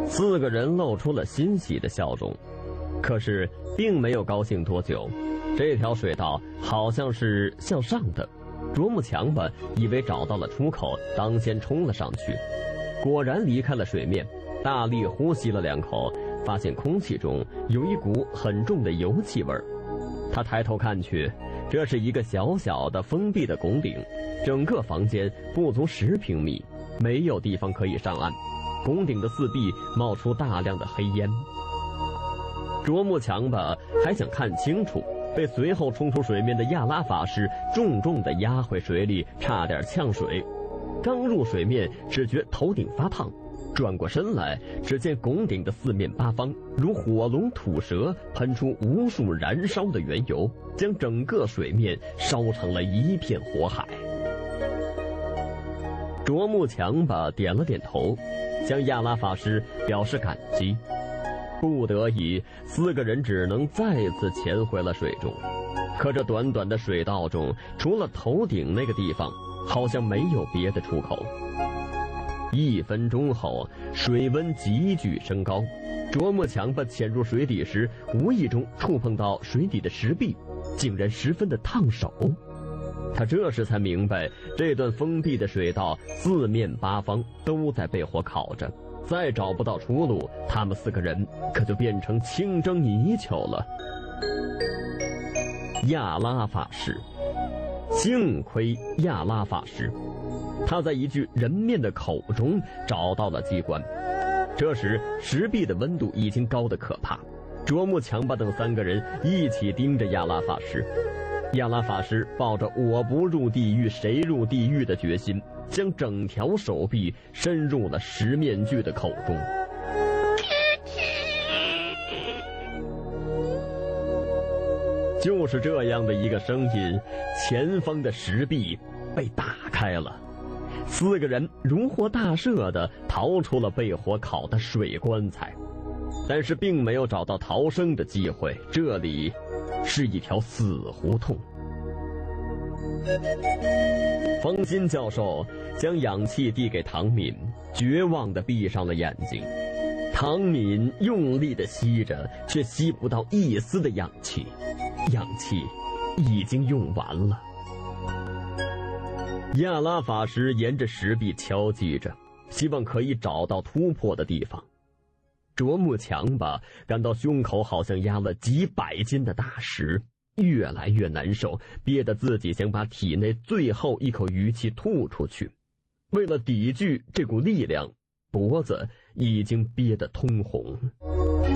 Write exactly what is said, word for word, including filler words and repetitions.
四个人露出了欣喜的笑容，可是并没有高兴多久。这条水道好像是向上的，啄木强吧以为找到了出口，当先冲了上去，果然离开了水面，大力呼吸了两口，发现空气中有一股很重的油气味儿。他抬头看去，这是一个小小的封闭的拱顶，整个房间不足十平米，没有地方可以上岸，拱顶的四壁冒出大量的黑烟。啄木强吧还想看清楚，被随后冲出水面的亚拉法师重重地压回水里，差点呛水。刚入水面，只觉头顶发烫，转过身来，只见拱顶的四面八方如火龙吐舌，喷出无数燃烧的原油，将整个水面烧成了一片火海。啄木强吧点了点头，向亚拉法师表示感激。不得已，四个人只能再次潜回了水中。可这短短的水道中，除了头顶那个地方，好像没有别的出口。一分钟后，水温急剧升高，啄木强吧潜入水底时，无意中触碰到水底的石壁，竟然十分的烫手。他这时才明白，这段封闭的水道四面八方都在被火烤着，再找不到出路，他们四个人可就变成清蒸泥鳅了。亚拉法师，幸亏亚拉法师，他在一具人面的口中找到了机关。这时石壁的温度已经高得可怕，啄木强吧等三个人一起盯着亚拉法师。亚拉法师抱着我不入地狱谁入地狱的决心，将整条手臂伸入了石面具的口中。就是这样的一个声音，前方的石壁被打开了，四个人如获大赦地逃出了被火烤的水棺材，但是并没有找到逃生的机会，这里是一条死胡同。方心教授将氧气递给唐敏，绝望地闭上了眼睛。唐敏用力地吸着，却吸不到一丝的氧气，氧气已经用完了。亚拉法师沿着石壁敲击着，希望可以找到突破的地方。啄木强吧感到胸口好像压了几百斤的大石，越来越难受，憋得自己想把体内最后一口余气吐出去。为了抵御这股力量，脖子已经憋得通红。